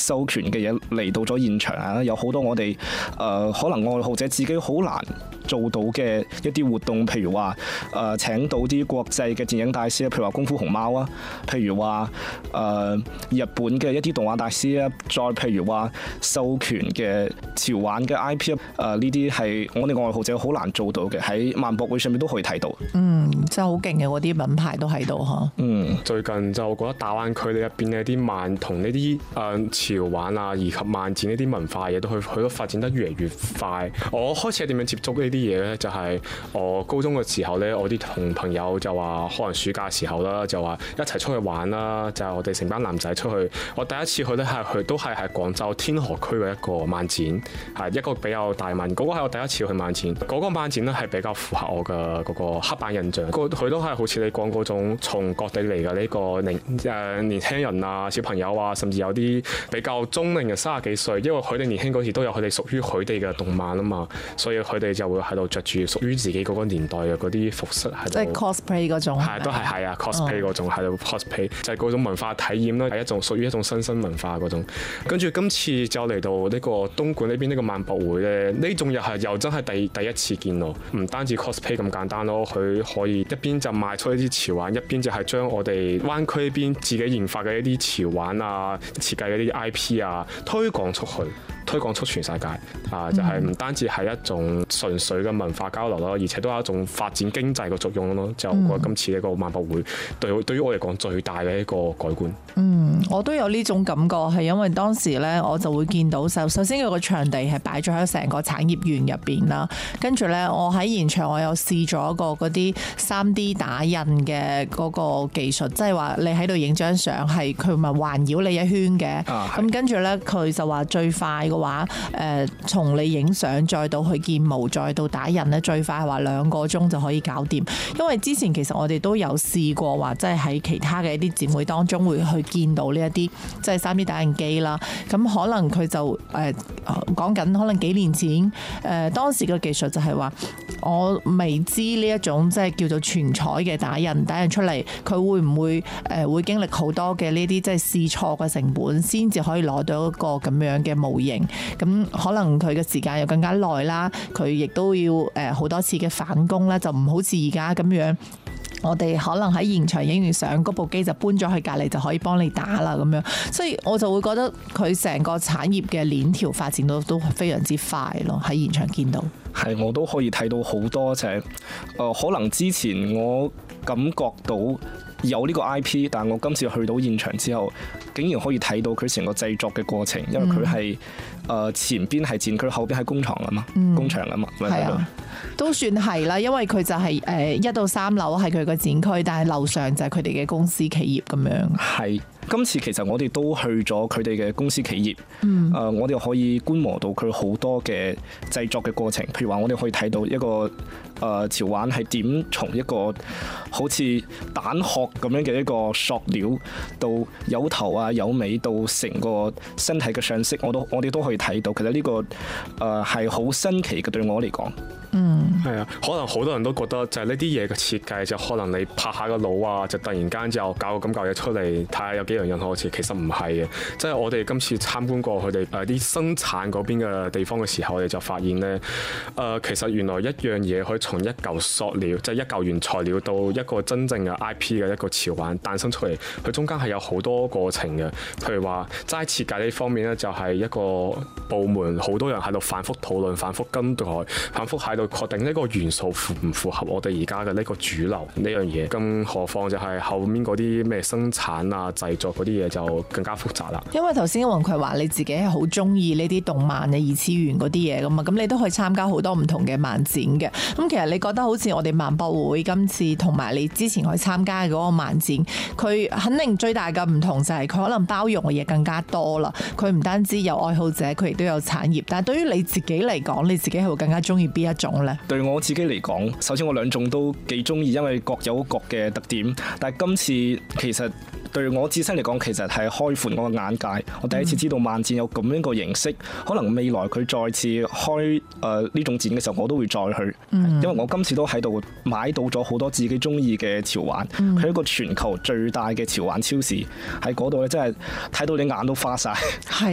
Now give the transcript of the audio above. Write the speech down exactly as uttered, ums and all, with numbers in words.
授權嘅嘢嚟到咗現場啊，有好多我哋誒、呃、可能愛好者自己好難做到嘅一啲活動，譬如話誒、呃、請到啲國際嘅電影大師，譬如話功夫熊貓啊，譬如話誒、呃、日本嘅一啲動畫大師啊，再譬如話授權嘅潮玩嘅 I P 啊，誒呢啲係我哋愛好者好難做到嘅，喺萬博會上面都可以睇到。 嗯，真係好勁嘅，嗰啲品牌都喺度嗬。 嗯， 最近就覺得大灣區呢一邊呢啲漫同呢啲誒潮玩啊，以及漫展呢啲文化嘢都去佢都發展得越嚟越快。我開始係點樣接觸呢啲嘢呢？就係、是、我高中嘅時候呢，我啲同朋友就話可能暑假時候啦，就話一齊出去玩啦，就係、是、我哋成班男仔出去。我第一次去呢，係去都係喺廣州天河區嘅一個漫展，係一個比較大漫展。嗰、那個係我第一次去漫展，嗰、那個漫展呢係比較符合我嘅嗰個刻板印象。佢都係好似你講嗰種從各地嚟嘅呢個年誒、呃、年輕人啊、小朋友啊，甚至有啲比較中齡嘅三十幾歲，因為佢哋年輕嗰時都有佢哋屬於佢哋嘅動漫啊嘛，所以佢哋就會喺度着住屬於自己嗰個年代嘅嗰啲服飾喺度， 即係 cosplay 嗰種， 係都係係啊 cosplay 嗰種喺度 cosplay，就係嗰種文化體驗啦，係一種屬於一種新生文化嗰種。跟住今次就嚟到呢個東莞呢邊呢個萬博會咧，呢種又係又真係第第一次見咯，唔單止 cosplay 咁簡單咯，佢可以一邊就賣出一啲潮玩，一邊就係將我哋灣區呢邊自己研發嘅一啲潮玩啊、設計嗰啲 I P 啊推廣出去。推廣出全世界啊！就係、是、唔單止係一種純粹嘅文化交流咯，而且都有一種發展經濟嘅作用咯。就我覺得今次呢個萬博會對對於我嚟講最大嘅一個改觀。 嗯，我都有呢種感覺，係因為當時咧我就會見到首首先有個場地係擺咗喺成個產業園入邊啦，跟住咧我喺現場我有試咗一個嗰啲三 D 打印嘅嗰個技術，即係話你喺度影張相係佢咪環繞你一圈嘅，咁、啊、跟住咧佢就話最快嘅話，誒從你影相再到去建模再到打印咧，最快係話兩個鐘就可以搞掂。因為之前其實我哋都有試過話，即係喺其他嘅一啲展會當中會去見到呢一啲即係三 D 打印機啦。咁可能佢就誒講緊可能幾年前誒、呃、當時嘅技術就係話，我未知呢一種即係叫做全彩嘅打印打印出嚟，佢會唔會誒、呃、會經歷好多嘅呢啲即係試錯嘅成本，先至可以攞到一個咁樣嘅模型。咁可能佢嘅時間又更加耐啦，佢亦都要誒好多次嘅返工啦，就唔好似而家咁樣，我哋可能喺現場影完相，嗰部機就搬咗去隔離就可以幫你打啦咁樣，所以我就會覺得佢成個產業嘅鏈條發展到都非常之快咯，喺現場見到。 係，我都可以睇到好多就係、是呃、可能之前我感覺到有呢個 I P， 但我今次去到現場之後，竟然可以睇到佢成個製作嘅過程，因為佢係誒前邊係展區，後邊係工廠啊嘛，嗯、工場啊嘛，係啊， 都算係啦，因為佢就係誒一到三樓係佢個展區，但係樓上就係佢哋嘅公司企業咁樣。係。 今次其實我哋都去咗佢哋嘅公司企業，嗯呃、我哋可以觀摩到佢好多嘅製作嘅過程。譬如話，我哋可以睇到一個誒、呃、潮玩係點從一個好似蛋殼咁樣嘅一個塑料，到有頭啊有尾，到成個身體嘅上色，我都我哋都可以睇到。其實呢、這個誒係好新奇嘅，對我嚟講。 嗯， 係啊，可能好多人都覺得就係呢啲嘢嘅設計，就可能你拍下個腦啊，就突然間就搞個咁嚿嘢出嚟，睇下有幾樣人好似，其實唔係嘅。即係我哋今次參觀過佢哋誒啲生產嗰邊嘅地方嘅時候，我哋就發現咧，誒、呃、其實原來一樣嘢可以從一嚿塑料，即係一嚿原材料到一個真正嘅 I P 嘅一個潮玩誕生出嚟，佢中間係有好多過程嘅。譬如話齋設計呢方面咧，就係一個部門好多人喺度反覆討論、反覆更改、反覆喺度確定呢個元素符唔符合我哋而家嘅呢個主流呢樣嘢，更何況就係後面嗰啲咩生產啊、製作嗰啲嘢就更加複雜啦。 因為頭先雲葵話你自己係好中意呢啲動漫嘅二次元嗰啲嘢噶嘛，咁你都可以參加好多唔同嘅漫展嘅。咁其實你覺得好似我哋萬博會今次同埋你之前去參加嘅嗰個漫展，佢肯定最大嘅唔同就係佢可能包容嘅嘢更加多啦。佢唔單止有愛好者，佢亦都有產業。但係對於你自己嚟講，你自己係會更加中意邊一種？ 對我自己嚟講，首先我兩種都幾中意，因為各有各嘅特點。但係今次其實對我自身嚟講，其實係開闊我嘅眼界。我第一次知道漫展有咁樣個形式，嗯、可能未來佢再次開誒呢、呃、種展嘅時候，我都會再去。嗯、因為我今次都喺度買到咗好多自己中意嘅潮玩。佢、嗯、一個全球最大嘅潮玩超市喺嗰度咧，真係睇到你眼都花晒。係。